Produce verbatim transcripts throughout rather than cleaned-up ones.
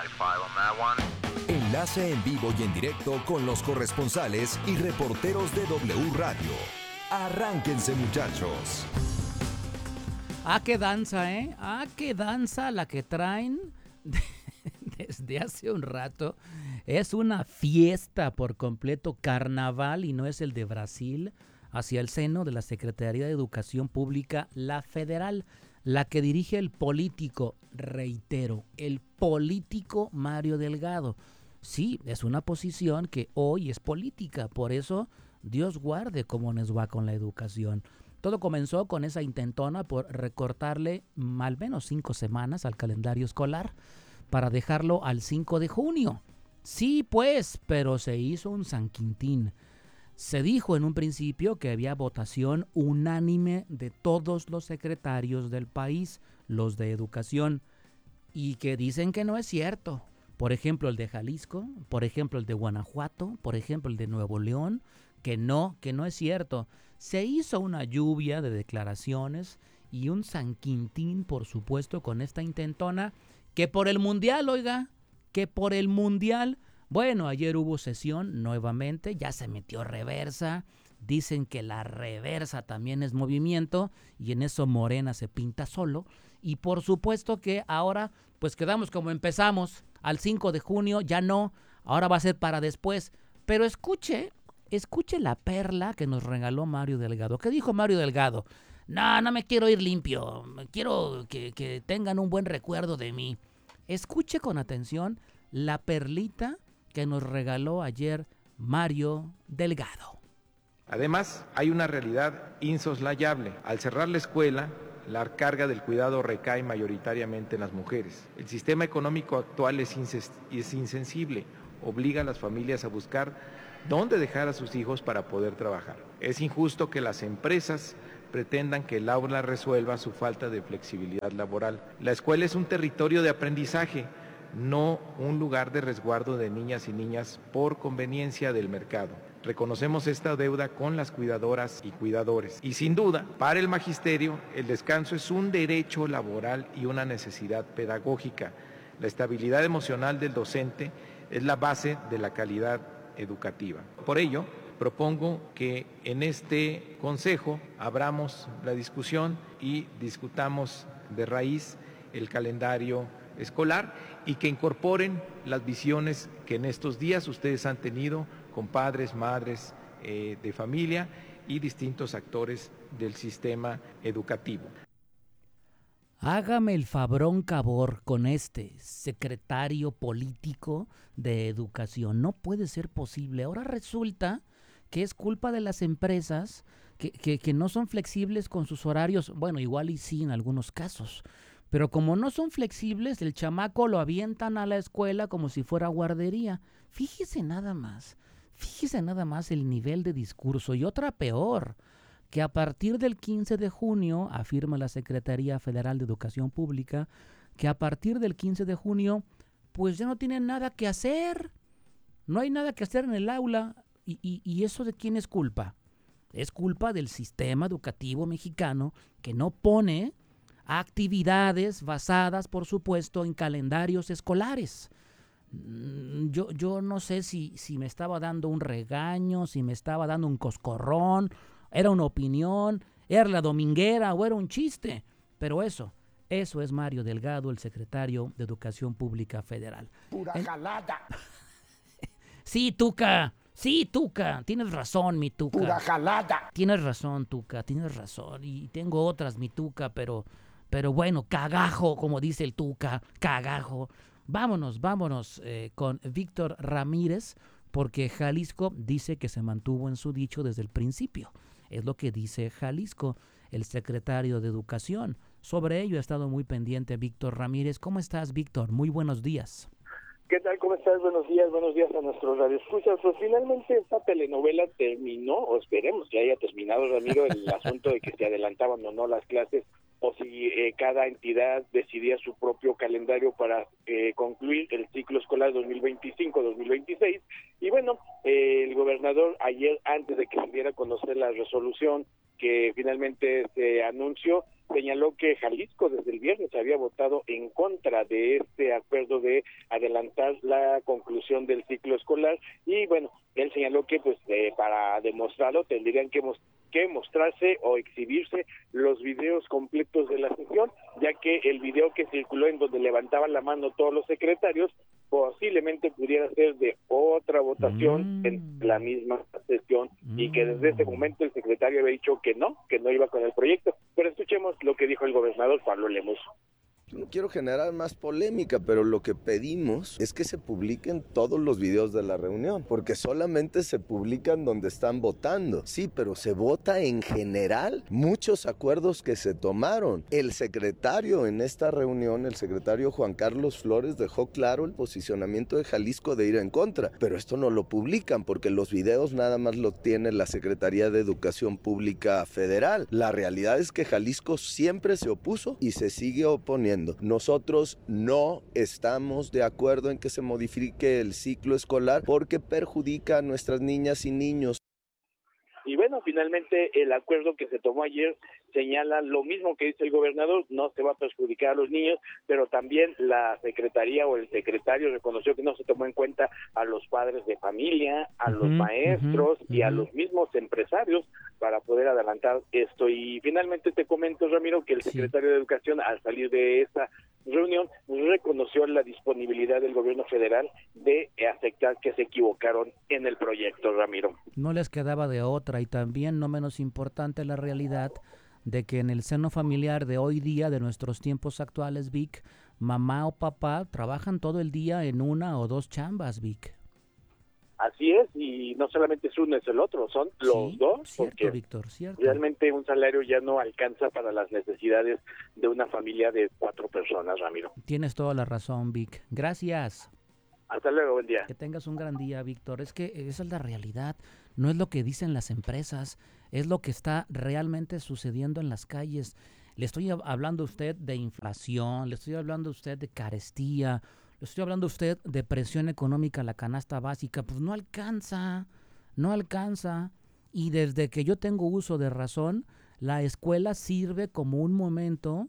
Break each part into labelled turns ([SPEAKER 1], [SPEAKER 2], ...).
[SPEAKER 1] file on that one.
[SPEAKER 2] Enlace en vivo y en directo con los corresponsales y reporteros de W Radio. Arránquense, muchachos.
[SPEAKER 3] Ah, qué danza, ¿eh? Ah, qué danza la que traen desde hace un rato. Es una fiesta por completo, carnaval, y no es el de Brasil, hacia el seno de la Secretaría de Educación Pública, la federal, la que dirige el político, reitero, el político Mario Delgado. Sí, es una posición que hoy es política, por eso Dios guarde cómo nos va con la educación. Todo comenzó con esa intentona por recortarle al menos cinco semanas al calendario escolar para dejarlo al cinco de junio. Sí, pues, pero se hizo un San Quintín. Se dijo en un principio que había votación unánime de todos los secretarios del país, los de educación, y que dicen que no es cierto. Por ejemplo, el de Jalisco, por ejemplo, el de Guanajuato, por ejemplo, el de Nuevo León, que no, que no es cierto. Se hizo una lluvia de declaraciones y un San Quintín, por supuesto, con esta intentona, que por el Mundial, oiga, que por el Mundial. Bueno, ayer hubo sesión nuevamente, ya se metió reversa, dicen que la reversa también es movimiento y en eso Morena se pinta solo. Y por supuesto que ahora pues quedamos como empezamos, al cinco de junio, ya no, ahora va a ser para después. Pero escuche, escuche la perla que nos regaló Mario Delgado. ¿Qué dijo Mario Delgado? No, no me quiero ir limpio, quiero que, que tengan un buen recuerdo de mí. Escuche con atención la perlita que nos regaló ayer Mario Delgado.
[SPEAKER 4] Además, hay una realidad insoslayable. Al cerrar la escuela, la carga del cuidado recae mayoritariamente en las mujeres. El sistema económico actual es, inses- es insensible, obliga a las familias a buscar dónde dejar a sus hijos para poder trabajar. Es injusto que las empresas pretendan que el aula resuelva su falta de flexibilidad laboral. La escuela es un territorio de aprendizaje, no un lugar de resguardo de niñas y niñas por conveniencia del mercado. Reconocemos esta deuda con las cuidadoras y cuidadores. Y sin duda, para el magisterio, el descanso es un derecho laboral y una necesidad pedagógica. La estabilidad emocional del docente es la base de la calidad educativa. Por ello, propongo que en este consejo abramos la discusión y discutamos de raíz el calendario escolar y que incorporen las visiones que en estos días ustedes han tenido con padres, madres eh, de familia y distintos actores del sistema educativo.
[SPEAKER 3] Hágame el fabrón cabor con este secretario político de educación. No puede ser posible. Ahora resulta que es culpa de las empresas que, que, que no son flexibles con sus horarios. Bueno, igual y sí en algunos casos. Pero como no son flexibles, el chamaco lo avientan a la escuela como si fuera guardería. Fíjese nada más, fíjese nada más el nivel de discurso. Y otra peor, que a partir del quince de junio, afirma la Secretaría Federal de Educación Pública, que a partir del quince de junio, pues ya no tienen nada que hacer. No hay nada que hacer en el aula. ¿Y, y, y eso de quién es culpa? Es culpa del sistema educativo mexicano que no pone actividades basadas, por supuesto, en calendarios escolares. Yo, yo no sé si, si me estaba dando un regaño, si me estaba dando un coscorrón, era una opinión, era la dominguera o era un chiste. Pero eso, eso es Mario Delgado, el secretario de Educación Pública Federal.
[SPEAKER 5] Pura
[SPEAKER 3] En...
[SPEAKER 5] jalada.
[SPEAKER 3] Sí, Tuca, sí, Tuca, tienes razón, mi Tuca.
[SPEAKER 5] Pura jalada.
[SPEAKER 3] Tienes razón, Tuca, tienes razón. Y tengo otras, mi Tuca, pero... Pero bueno, cagajo, como dice el Tuca, cagajo. Vámonos, vámonos eh, con Víctor Ramírez, porque Jalisco dice que se mantuvo en su dicho desde el principio. Es lo que dice Jalisco, el secretario de Educación. Sobre ello ha estado muy pendiente Víctor Ramírez. ¿Cómo estás, Víctor? Muy buenos días.
[SPEAKER 6] ¿Qué tal? ¿Cómo estás? Buenos días, buenos días a nuestros radioescuchas. Pues finalmente esta telenovela terminó, o esperemos que haya terminado, Ramiro, el asunto de que se adelantaban o no las clases, o si eh, cada entidad decidía su propio calendario para eh, concluir el ciclo escolar dos mil veinticinco dos mil veintiséis. Y bueno, eh, el gobernador ayer, antes de que se diera a conocer la resolución que finalmente se anunció, señaló que Jalisco desde el viernes había votado en contra de este acuerdo de adelantar la conclusión del ciclo escolar, y bueno, él señaló que pues eh, para demostrarlo tendrían que mostrar que mostrarse o exhibirse los videos completos de la sesión, ya que el video que circuló en donde levantaban la mano todos los secretarios posiblemente pudiera ser de otra votación mm. en la misma sesión, mm. y que desde ese momento el secretario había dicho que no, que no iba con el proyecto. Pero escuchemos lo que dijo el gobernador Pablo Lemus.
[SPEAKER 1] No quiero generar más polémica, pero lo que pedimos es que se publiquen todos los videos de la reunión, porque solamente se publican donde están votando. Sí, pero se vota en general muchos acuerdos que se tomaron. El secretario en esta reunión, el secretario Juan Carlos Flores, dejó claro el posicionamiento de Jalisco de ir en contra, pero esto no lo publican porque los videos nada más lo tiene la Secretaría de Educación Pública Federal. La realidad es que Jalisco siempre se opuso y se sigue oponiendo. Nosotros no estamos de acuerdo en que se modifique el ciclo escolar porque perjudica a nuestras niñas y niños.
[SPEAKER 6] Y bueno, finalmente el acuerdo que se tomó ayer señala lo mismo que dice el gobernador, no se va a perjudicar a los niños, pero también la secretaría o el secretario reconoció que no se tomó en cuenta a los padres de familia, a uh-huh, los maestros uh-huh, y uh-huh. a los mismos empresarios para poder adelantar esto. Y finalmente te comento, Ramiro, que el secretario sí. de Educación, al salir de esta reunión, reconoció la disponibilidad del gobierno federal de aceptar que se equivocaron en el proyecto, Ramiro.
[SPEAKER 3] No les quedaba de otra, y también no menos importante la realidad de que en el seno familiar de hoy día, de nuestros tiempos actuales, Vic, mamá o papá trabajan todo el día en una o dos chambas, Vic.
[SPEAKER 6] Así es, y no solamente es uno, es el otro, son los sí, dos,
[SPEAKER 3] cierto,
[SPEAKER 6] porque
[SPEAKER 3] Víctor, cierto.
[SPEAKER 6] Realmente un salario ya no alcanza para las necesidades de una familia de cuatro personas, Ramiro.
[SPEAKER 3] Tienes toda la razón, Vic. Gracias.
[SPEAKER 6] Hasta luego, buen día.
[SPEAKER 3] Que tengas un gran día, Víctor. Es que esa es la realidad, no es lo que dicen las empresas, es lo que está realmente sucediendo en las calles. Le estoy hablando a usted de inflación, le estoy hablando a usted de carestía, le estoy hablando a usted de presión económica a la canasta básica. Pues no alcanza, no alcanza. Y desde que yo tengo uso de razón, la escuela sirve como un momento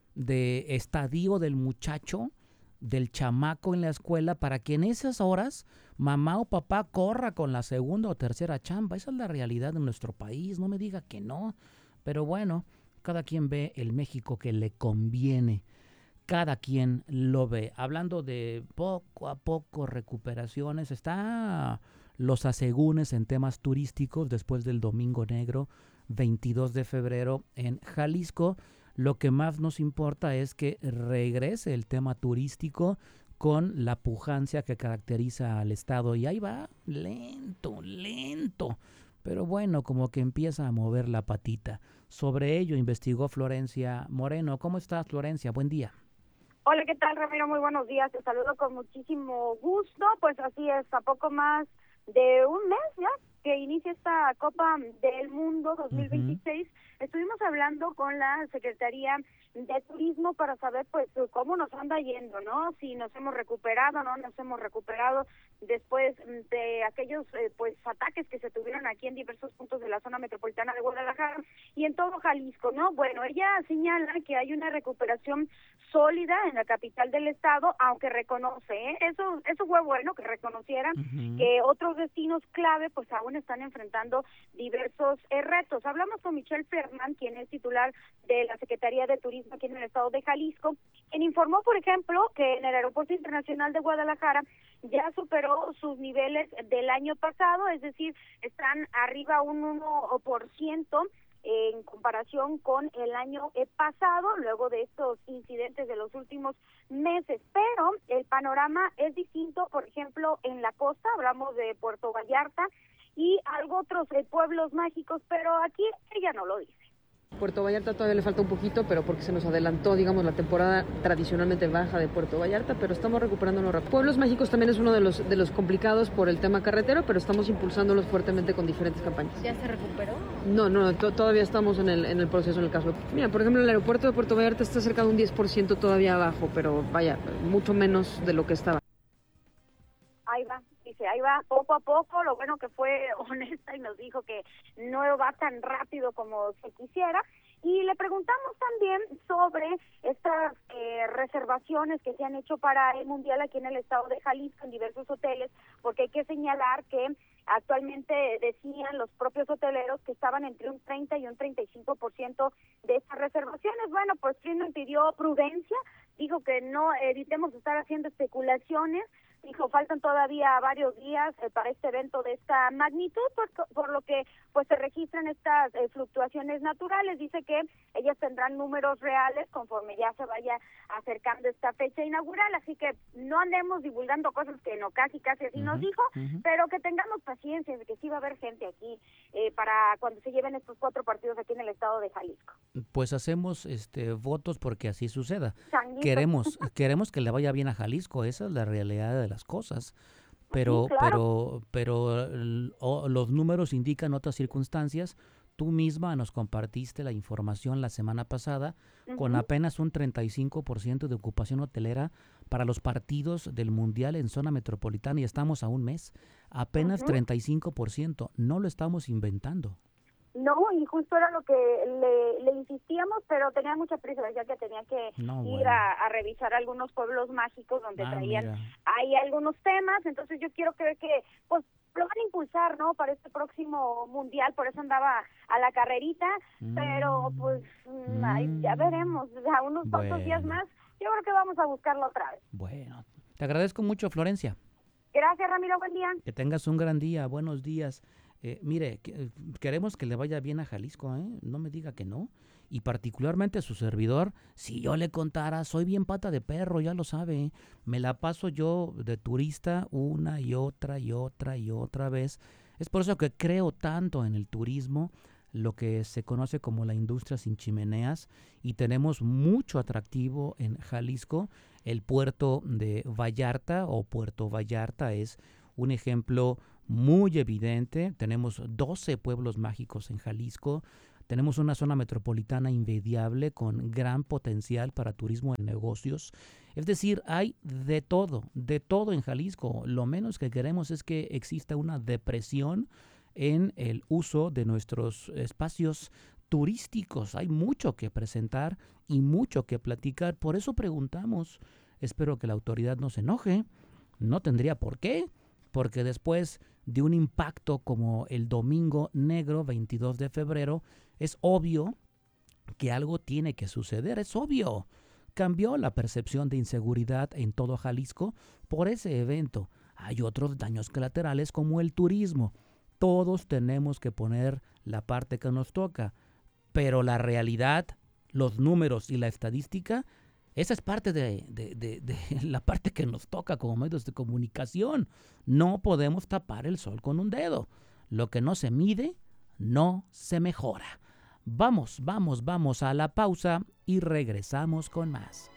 [SPEAKER 3] de estadio del muchacho, del chamaco en la escuela, para que en esas horas mamá o papá corra con la segunda o tercera chamba. Esa es la realidad de nuestro país, no me diga que no. Pero bueno, cada quien ve el México que le conviene. Cada quien lo ve. Hablando de poco a poco recuperaciones, está los asegúnes en temas turísticos después del Domingo Negro, veintidós de febrero en Jalisco. Lo que más nos importa es que regrese el tema turístico con la pujancia que caracteriza al estado. Y ahí va, lento, lento. Pero bueno, como que empieza a mover la patita. Sobre ello investigó Florencia Moreno. ¿Cómo estás, Florencia? Buen día.
[SPEAKER 5] Hola, ¿qué tal, Ramiro? Muy buenos días. Te saludo con muchísimo gusto. Pues así es, a poco más de un mes ya que inicia esta Copa del Mundo dos mil veintiséis, uh-huh. Estuvimos hablando con la Secretaría de Turismo para saber pues cómo nos anda yendo, ¿no? Si nos hemos recuperado, no nos hemos recuperado después de aquellos eh, pues ataques que se tuvieron aquí en diversos puntos de la zona metropolitana de Guadalajara y en todo Jalisco, ¿no? Bueno, ella señala que hay una recuperación sólida en la capital del estado, aunque reconoce, ¿eh? eso eso fue bueno que reconocieran uh-huh. que otros destinos clave pues aún están enfrentando diversos eh, retos. Hablamos con Michelle Ferman, quien es titular de la Secretaría de Turismo aquí en el estado de Jalisco, quien informó, por ejemplo, que en el Aeropuerto Internacional de Guadalajara ya superó sus niveles del año pasado, es decir, están arriba un uno por ciento en comparación con el año pasado, luego de estos incidentes de los últimos meses, pero el panorama es distinto, por ejemplo, en la costa, hablamos de Puerto Vallarta y algo otros eh, pueblos mágicos, pero aquí ella no lo dice.
[SPEAKER 7] Puerto Vallarta todavía le falta un poquito, pero porque se nos adelantó, digamos, la temporada tradicionalmente baja de Puerto Vallarta, pero estamos recuperándonos rápido. Pueblos mágicos también es uno de los de los complicados por el tema carretero, pero estamos impulsándolos fuertemente con diferentes campañas. ¿Ya se recuperó? No, no, to- todavía estamos en el en el proceso en el caso. Mira, por ejemplo, el aeropuerto de Puerto Vallarta está cerca de un diez por ciento todavía abajo, pero vaya, mucho menos de lo que estaba.
[SPEAKER 5] Ahí va, dice, ahí va poco a poco, lo bueno que fue honesta y nos dijo que no va tan rápido como se quisiera. Y le preguntamos también sobre estas eh, reservaciones que se han hecho para el Mundial aquí en el estado de Jalisco, en diversos hoteles, porque hay que señalar que actualmente decían los propios hoteleros que estaban entre un treinta y un treinta y cinco por ciento de estas reservaciones. Bueno, pues Friedman pidió prudencia, dijo que no evitemos estar haciendo especulaciones, dijo faltan todavía varios días eh, para este evento de esta magnitud, por, por lo que pues se registran estas eh, fluctuaciones naturales. Dice que ellas tendrán números reales conforme ya se vaya acercando esta fecha inaugural, así que no andemos divulgando cosas que no, casi casi así uh-huh, nos dijo, uh-huh. pero que tengamos paciencia de que sí va a haber gente aquí eh, para cuando se lleven estos cuatro partidos aquí en el estado de Jalisco.
[SPEAKER 3] Pues hacemos este votos porque así suceda.
[SPEAKER 5] Sanguito.
[SPEAKER 3] Queremos queremos que le vaya bien a Jalisco, esa es la realidad de las cosas. Pero
[SPEAKER 5] sí, claro.
[SPEAKER 3] pero pero o, los números indican otras circunstancias. Tú misma nos compartiste la información la semana pasada uh-huh. con apenas un treinta y cinco por ciento de ocupación hotelera para los partidos del Mundial en zona metropolitana y estamos a un mes. Apenas uh-huh. treinta y cinco por ciento. No lo estamos inventando.
[SPEAKER 5] No, y justo era lo que le, le insistíamos, pero tenía mucha prisa, ya que tenía que
[SPEAKER 3] no,
[SPEAKER 5] ir
[SPEAKER 3] bueno.
[SPEAKER 5] a, a revisar algunos pueblos mágicos donde
[SPEAKER 3] ah,
[SPEAKER 5] traían
[SPEAKER 3] mira.
[SPEAKER 5] hay algunos temas, entonces yo quiero creer que pues lo van a impulsar, ¿no? Para este próximo mundial, por eso andaba a la carrerita, mm. pero pues mm. ay, ya veremos, a unos
[SPEAKER 3] bueno.
[SPEAKER 5] cuantos días más, yo creo que vamos a buscarlo otra vez.
[SPEAKER 3] Bueno, te agradezco mucho, Florencia.
[SPEAKER 5] Gracias, Ramiro, buen día.
[SPEAKER 3] Que tengas un gran día, buenos días. Eh, mire, que, queremos que le vaya bien a Jalisco, ¿eh? No me diga que no. Y particularmente a su servidor, si yo le contara, soy bien pata de perro, ya lo sabe. ¿eh? Me la paso yo de turista una y otra y otra y otra vez. Es por eso que creo tanto en el turismo, lo que se conoce como la industria sin chimeneas, y tenemos mucho atractivo en Jalisco. El puerto de Vallarta o Puerto Vallarta es un ejemplo muy evidente. Tenemos doce pueblos mágicos en Jalisco. Tenemos una zona metropolitana inmediable con gran potencial para turismo de negocios. Es decir, hay de todo, de todo en Jalisco. Lo menos que queremos es que exista una depresión en el uso de nuestros espacios turísticos. Hay mucho que presentar y mucho que platicar. Por eso preguntamos. Espero que la autoridad no se enoje. No tendría por qué, porque después de un impacto como el Domingo Negro, veintidós de febrero, es obvio que algo tiene que suceder, es obvio. Cambió la percepción de inseguridad en todo Jalisco por ese evento. Hay otros daños colaterales como el turismo. Todos tenemos que poner la parte que nos toca, pero la realidad, los números y la estadística, esa es parte de, de, de, de la parte que nos toca como medios de comunicación. No podemos tapar el sol con un dedo. Lo que no se mide, no se mejora. Vamos, vamos, vamos a la pausa y regresamos con más.